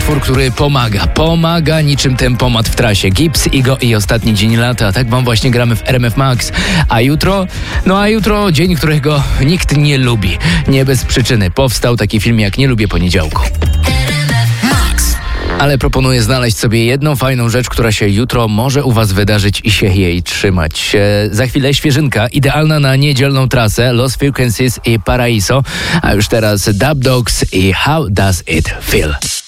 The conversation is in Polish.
utwór, który pomaga niczym tempomat w trasie. Gibbs, Igo i Ostatni dzień lata. Tak wam właśnie gramy w RMF Max. A jutro? No a jutro dzień, którego nikt nie lubi. Nie bez przyczyny. Powstał taki film jak Nie lubię poniedziałku. Ale proponuję znaleźć sobie jedną fajną rzecz, która się jutro może u was wydarzyć i się jej trzymać. Za chwilę świeżynka, idealna na niedzielną trasę, Lost Frequencies i Paraiso, a już teraz Dub Dogs i How Does It Feel.